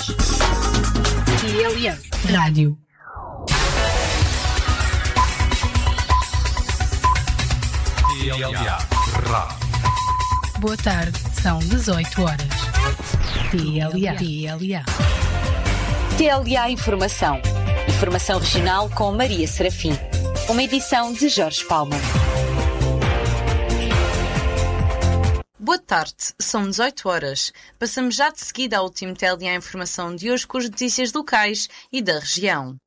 TLM Rádio. Boa tarde, são 18 horas. TLA Informação. Informação regional com Maria Serafim. Uma edição de Jorge Palma. Boa tarde, são 18 horas. Passamos já de seguida ao último TLA Informação de hoje com as notícias locais e da região.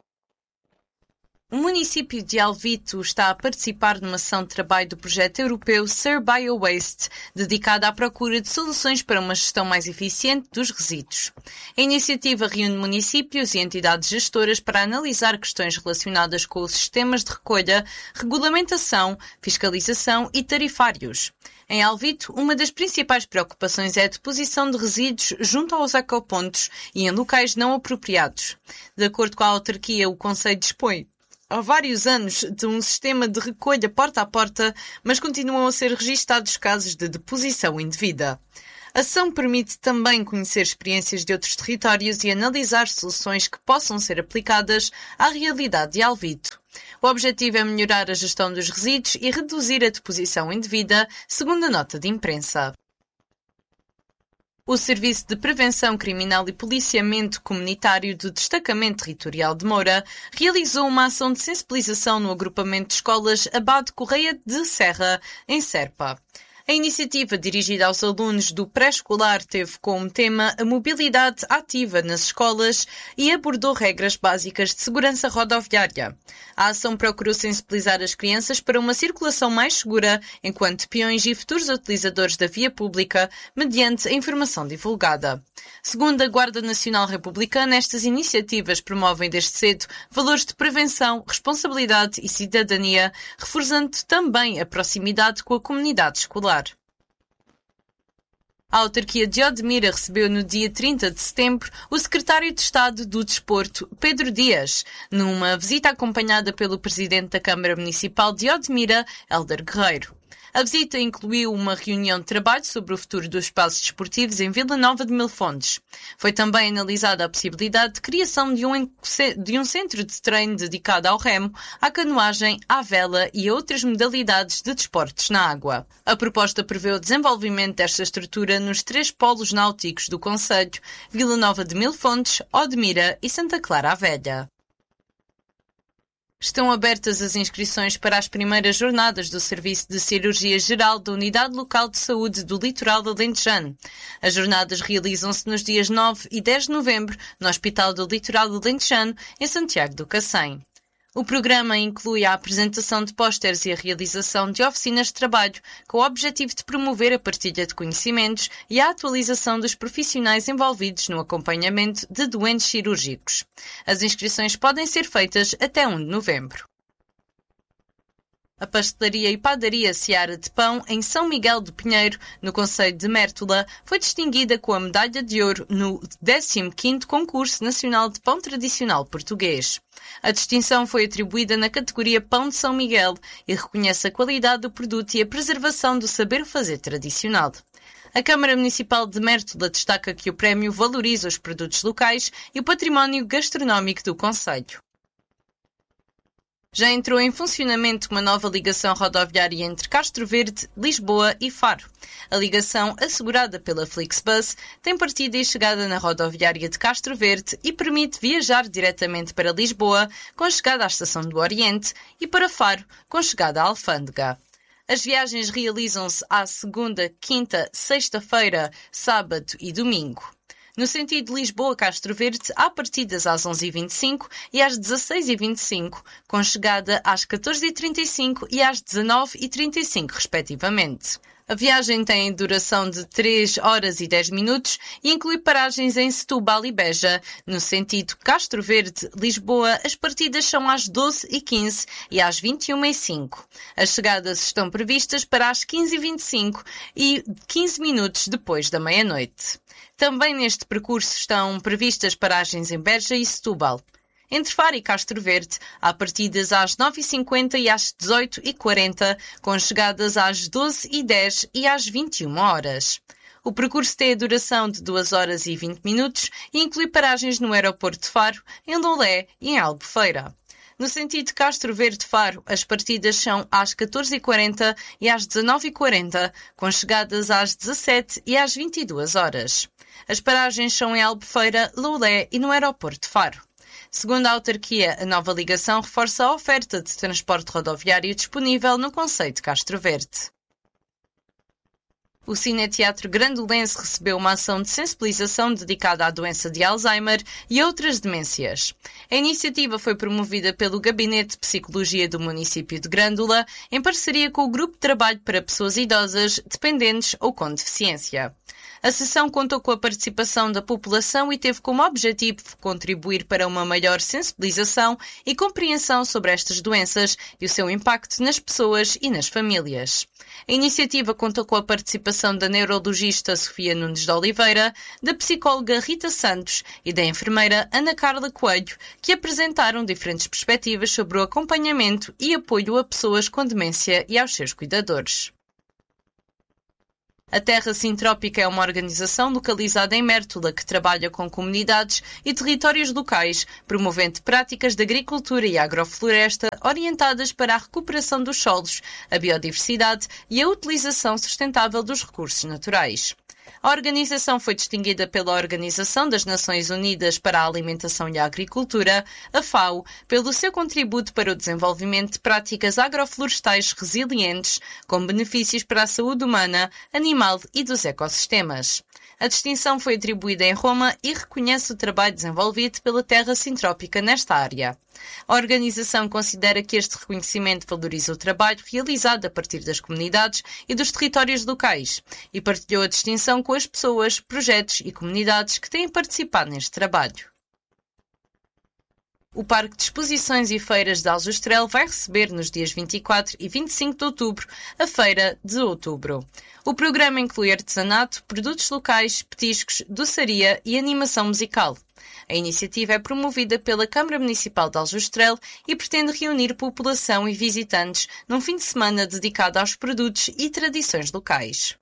O município de Alvito está a participar numa ação de trabalho do projeto europeu Ser Biowaste, dedicada à procura de soluções para uma gestão mais eficiente dos resíduos. A iniciativa reúne municípios e entidades gestoras para analisar questões relacionadas com os sistemas de recolha, regulamentação, fiscalização e tarifários. Em Alvito, uma das principais preocupações é a deposição de resíduos junto aos ecopontos e em locais não apropriados. De acordo com a autarquia, o concelho dispõe há vários anos de um sistema de recolha porta a porta, mas continuam a ser registados casos de deposição indevida. A ação permite também conhecer experiências de outros territórios e analisar soluções que possam ser aplicadas à realidade de Alvito. O objetivo é melhorar a gestão dos resíduos e reduzir a deposição indevida, segundo a nota de imprensa. O Serviço de Prevenção Criminal e Policiamento Comunitário do Destacamento Territorial de Moura realizou uma ação de sensibilização no agrupamento de escolas Abade Correia de Serra, em Serpa. A iniciativa dirigida aos alunos do pré-escolar teve como tema a mobilidade ativa nas escolas e abordou regras básicas de segurança rodoviária. A ação procurou sensibilizar as crianças para uma circulação mais segura enquanto peões e futuros utilizadores da via pública, mediante a informação divulgada. Segundo a Guarda Nacional Republicana, estas iniciativas promovem desde cedo valores de prevenção, responsabilidade e cidadania, reforçando também a proximidade com a comunidade escolar. A autarquia de Odmira recebeu no dia 30 de setembro o secretário de Estado do Desporto, Pedro Dias, numa visita acompanhada pelo presidente da Câmara Municipal de Odmira, Hélder Guerreiro. A visita incluiu uma reunião de trabalho sobre o futuro dos espaços desportivos em Vila Nova de Mil Fontes. Foi também analisada a possibilidade de criação de um centro de treino dedicado ao remo, à canoagem, à vela e a outras modalidades de desportos na água. A proposta prevê o desenvolvimento desta estrutura nos 3 polos náuticos do concelho: Vila Nova de Mil Fontes, Odmira e Santa Clara a Velha. Estão abertas as inscrições para as primeiras jornadas do Serviço de Cirurgia Geral da Unidade Local de Saúde do Litoral de Alentejano. As jornadas realizam-se nos dias 9 e 10 de novembro no Hospital do Litoral de Alentejano, em Santiago do Cacém. O programa inclui a apresentação de pósteres e a realização de oficinas de trabalho, com o objetivo de promover a partilha de conhecimentos e a atualização dos profissionais envolvidos no acompanhamento de doentes cirúrgicos. As inscrições podem ser feitas até 1 de novembro. A pastelaria e padaria Seara de Pão, em São Miguel do Pinheiro, no concelho de Mértola, foi distinguida com a medalha de ouro no 15º Concurso Nacional de Pão Tradicional Português. A distinção foi atribuída na categoria Pão de São Miguel e reconhece a qualidade do produto e a preservação do saber fazer tradicional. A Câmara Municipal de Mértola destaca que o prémio valoriza os produtos locais e o património gastronómico do concelho. Já entrou em funcionamento uma nova ligação rodoviária entre Castro Verde, Lisboa e Faro. A ligação, assegurada pela Flixbus, tem partida e chegada na rodoviária de Castro Verde e permite viajar diretamente para Lisboa, com chegada à Estação do Oriente, e para Faro, com chegada à Alfândega. As viagens realizam-se à segunda, quinta, sexta-feira, sábado e domingo. No sentido de Lisboa-Castro Verde, há partidas às 11h25 e às 16h25, com chegada às 14h35 e às 19h35, respectivamente. A viagem tem duração de 3 horas e 10 minutos e inclui paragens em Setúbal e Beja. No sentido Castro Verde-Lisboa, as partidas são às 12h15 e às 21h05. As chegadas estão previstas para as 15h25 e 15 minutos depois da meia-noite. Também neste percurso estão previstas paragens em Beja e Setúbal. Entre Faro e Castro Verde, há partidas às 9h50 e às 18h40, com chegadas às 12h10 e às 21 horas. O percurso tem a duração de 2 horas e 20 minutos e inclui paragens no aeroporto de Faro, em Loulé e em Albufeira. No sentido de Castro Verde-Faro, as partidas são às 14h40 e às 19h40, com chegadas às 17 e às 22 horas. As paragens são em Albufeira, Loulé e no aeroporto de Faro. Segundo a autarquia, a nova ligação reforça a oferta de transporte rodoviário disponível no concelho de Castro Verde. O Cineteatro Grandolense recebeu uma ação de sensibilização dedicada à doença de Alzheimer e outras demências. A iniciativa foi promovida pelo Gabinete de Psicologia do município de Grândola, em parceria com o Grupo de Trabalho para Pessoas Idosas, Dependentes ou com Deficiência. A sessão contou com a participação da população e teve como objetivo contribuir para uma maior sensibilização e compreensão sobre estas doenças e o seu impacto nas pessoas e nas famílias. A iniciativa contou com a participação da neurologista Sofia Nunes de Oliveira, da psicóloga Rita Santos e da enfermeira Ana Carla Coelho, que apresentaram diferentes perspectivas sobre o acompanhamento e apoio a pessoas com demência e aos seus cuidadores. A Terra Sintrópica é uma organização localizada em Mértola que trabalha com comunidades e territórios locais, promovendo práticas de agricultura e agrofloresta orientadas para a recuperação dos solos, a biodiversidade e a utilização sustentável dos recursos naturais. A organização foi distinguida pela Organização das Nações Unidas para a Alimentação e a Agricultura, a FAO, pelo seu contributo para o desenvolvimento de práticas agroflorestais resilientes, com benefícios para a saúde humana, animal e dos ecossistemas. A distinção foi atribuída em Roma e reconhece o trabalho desenvolvido pela Terra Sintrópica nesta área. A organização considera que este reconhecimento valoriza o trabalho realizado a partir das comunidades e dos territórios locais e partilhou a distinção com as pessoas, projetos e comunidades que têm participado neste trabalho. O Parque de Exposições e Feiras de Aljustrel vai receber nos dias 24 e 25 de outubro a Feira de Outubro. O programa inclui artesanato, produtos locais, petiscos, doçaria e animação musical. A iniciativa é promovida pela Câmara Municipal de Aljustrel e pretende reunir população e visitantes num fim de semana dedicado aos produtos e tradições locais.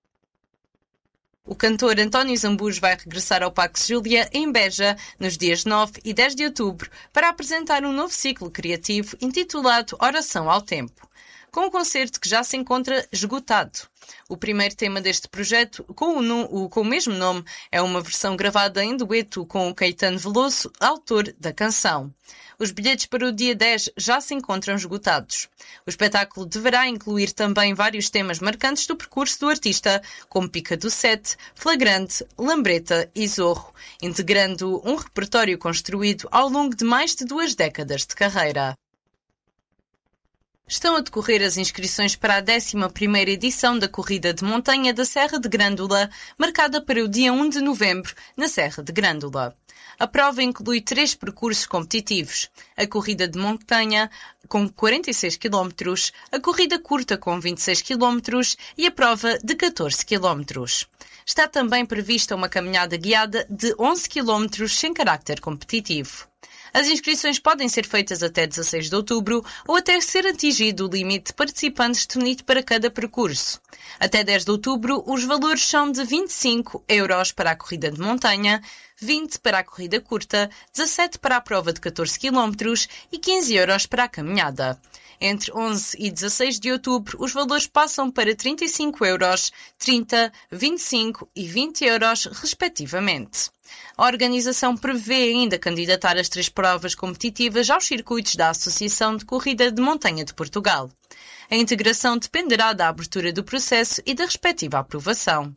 O cantor António Zambujo vai regressar ao Pax Júlia, em Beja, nos dias 9 e 10 de outubro, para apresentar um novo ciclo criativo intitulado Oração ao Tempo, com um concerto que já se encontra esgotado. O primeiro tema deste projeto, com o mesmo nome, é uma versão gravada em dueto com o Caetano Veloso, autor da canção. Os bilhetes para o dia 10 já se encontram esgotados. O espetáculo deverá incluir também vários temas marcantes do percurso do artista, como Pica do Sete, Flagrante, Lambreta e Zorro, integrando um repertório construído ao longo de mais de 2 décadas de carreira. Estão a decorrer as inscrições para a 11ª edição da Corrida de Montanha da Serra de Grândola, marcada para o dia 1 de novembro, na Serra de Grândola. A prova inclui 3 percursos competitivos: a corrida de montanha, com 46 km, a corrida curta, com 26 km e a prova de 14 km. Está também prevista uma caminhada guiada de 11 km sem carácter competitivo. As inscrições podem ser feitas até 16 de outubro ou até ser atingido o limite de participantes definido para cada percurso. Até 10 de outubro, os valores são de 25 € para a corrida de montanha, 20 para a corrida curta, 17 para a prova de 14 km e 15 € para a caminhada. Entre 11 e 16 de outubro, os valores passam para 35 €, 30, 25 e 20 €, respectivamente. A organização prevê ainda candidatar as 3 provas competitivas aos circuitos da Associação de Corrida de Montanha de Portugal. A integração dependerá da abertura do processo e da respectiva aprovação.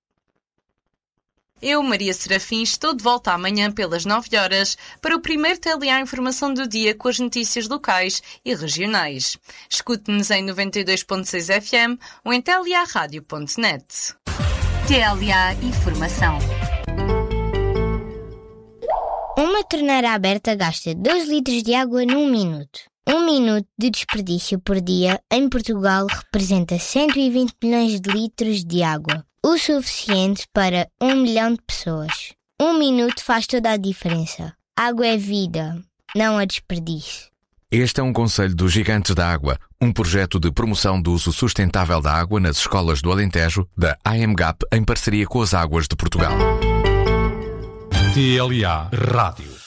Eu, Maria Serafim, estou de volta amanhã pelas 9 horas para o primeiro TLA Informação do Dia com as notícias locais e regionais. Escute-nos em 92.6 FM ou em tlarádio.net. TLA Informação. Uma torneira aberta gasta 2 litros de água num minuto. 1 minuto de desperdício por dia em Portugal representa 120 milhões de litros de água, o suficiente para 1 milhão de pessoas. 1 minuto faz toda a diferença. Água é vida, não a desperdício. Este é um conselho dos Gigantes da Água, um projeto de promoção do uso sustentável da água nas escolas do Alentejo, da AMGAP, em parceria com as Águas de Portugal. TLA Rádio.